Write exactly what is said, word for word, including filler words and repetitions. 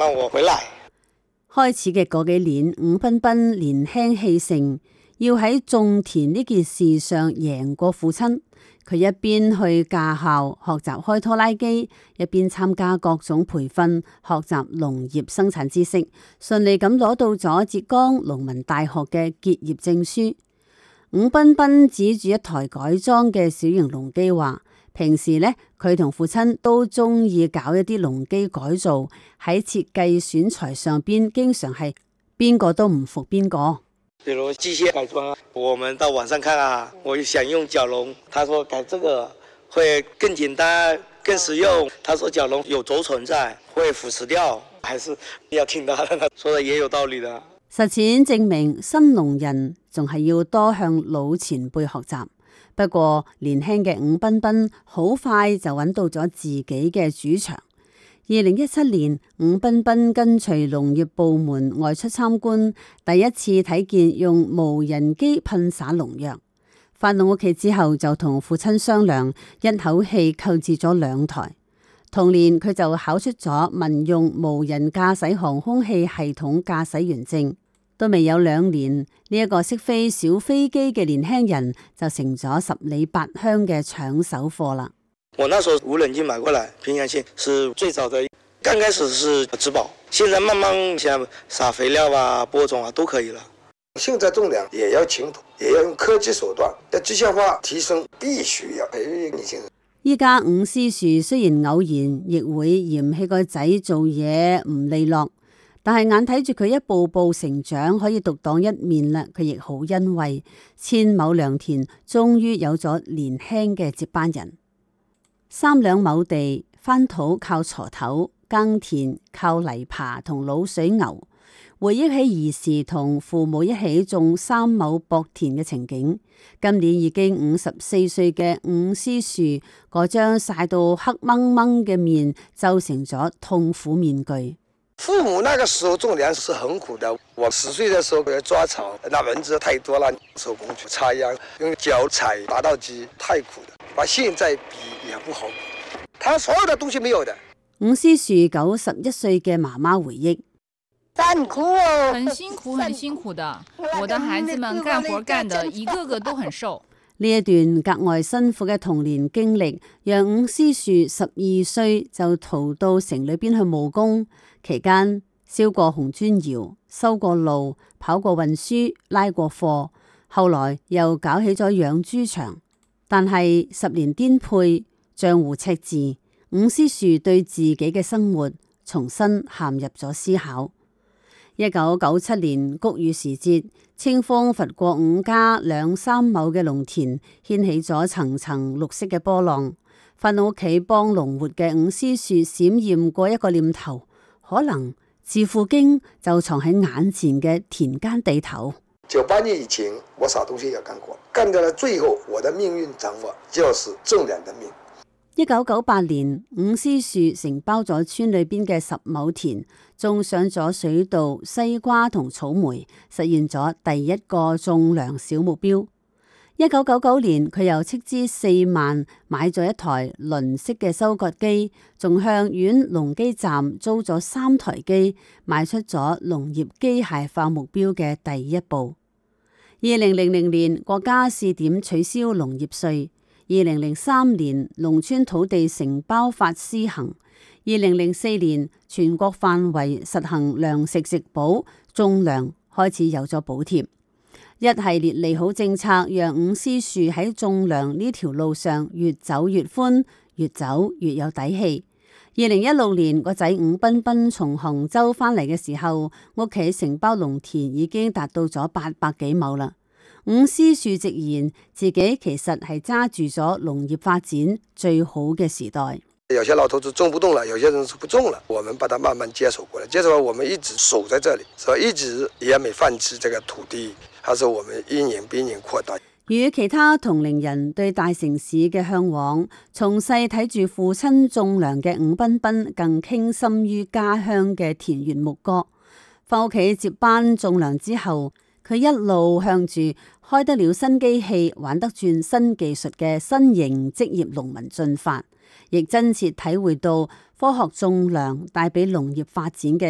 讓我回來。 開始嘅嗰幾年，伍彬彬年輕氣盛，要喺種田呢件事上贏過父親。佢一邊去駕校學習開拖拉機，一邊參加各種培訓，學習農業生產知識，順利咁攞到咗浙江農民大學嘅結業證書。伍彬彬指住一台改裝嘅小型農機話：平時呢，佢同父親都中意搞一啲農機改造，喺設計選材上邊，經常係邊個都唔服邊個。 比如機械改裝，我們到網上看啊，我想用角龍，他說改這個會更簡單、更實用。他說角龍有軸存在，會腐蝕掉，還是要聽他的，說的也有道理的。 實踐證明，新農人仲係要多向老前輩學習。不過年輕嘅伍彬彬好快就揾到咗自己嘅主場。二零一七年，伍彬彬跟隨農業部門外出參觀，第一次睇見用無人機噴灑農藥。返到屋企之後，就同父親商量，一口氣購置咗兩台。同年，佢就考出咗民用無人駕駛航空器系統駕駛員證。都未有兩年，呢、這、一個識飛小飛機嘅年輕人就成咗十里八鄉嘅搶手貨啦。 我那時候無人機買過來，平陽縣是最早的，剛開始是植保，現在慢慢像撒肥料啊、播種啊都可以了。 現在種糧也要勤土，也要用科技手段，要機械化提升，必須要培育年輕人。 依家伍思樹雖然偶然亦會嫌棄個仔做嘢唔利落，但係眼睇住佢一步步成長，可以獨當一面啦，佢亦好欣慰。千畝良田終於有咗年輕嘅接班人。三兩畝地，翻土靠鋤頭，耕田靠泥耙同滷水牛。回憶起兒時同父母一起種三畝薄田嘅情景，今年已經五十四歲嘅伍思樹，嗰張曬到黑掹掹嘅面皺成咗痛苦面具。 父母那個時候種糧是很苦的，我十歲的時候要抓草，那蚊子太多了，手工去插秧，用腳踩打稻機，太苦了，把現在比也不好比，他所有的東西沒有的。 伍思樹九十一歲嘅媽媽回憶。 辛苦哦， 很辛苦，很辛苦的。我的孩子們幹活幹得一個個都很瘦。 呢一段格外辛苦嘅童年經歷，讓伍思樹十二歲就逃到城裏邊去務工，期間燒過紅磚窯、修過路、跑過運輸、拉過貨，後來又搞起咗養豬場。但係十年顛沛，賬戶赤字，伍思樹對自己嘅生活重新陷入咗思考。一九九七年谷雨時節，清風拂過伍家兩三畝嘅農田，掀起咗層層綠色嘅波浪。返到屋企幫農活嘅伍思樹閃驗過一個念頭，可能致富經就藏喺眼前嘅田間地頭。 九八年以前，我啥東西也幹過，幹到了最後，我的命運掌握就是種糧的命。 一九九八年，伍思樹承包咗村裏邊嘅十畝田，種上咗水稻、西瓜同草莓，實現咗第一個種糧小目標。一九九九年，佢又斥資四萬買咗一台輪式嘅收割機，仲向縣農機站租咗三台機，邁出咗農業機械化目標嘅第一步。二零零零年，國家試點取消農業稅。二零零三年，農村土地承包法施行；二零零四年，全國範圍實行糧食直補，種糧開始有咗補貼。一系列利好政策，讓伍思樹喺種糧呢條路上越走越寬，越走越有底氣。二零一六年，個仔伍彬彬從杭州返嚟嘅時候，屋企承包農田已經達到咗八百幾畝啦。伍思樹直言自己其實係揸住咗農業發展最好嘅時代。 有些老頭子種不動了，有些人是不種了，我們把它慢慢接手過來，接手我們一直守在這裡，所以一直也沒放棄這個土地，還是我們一年比一年擴大。 與其他同齡人對大城市嘅向往，從細睇住父親種糧嘅伍彬彬更傾心於家鄉嘅田園牧歌。翻屋企接班種糧之後，佢一路向住開得了新機器、玩得轉新技術嘅新型職業農民進發，亦真切體會到科學種糧帶俾農業發展嘅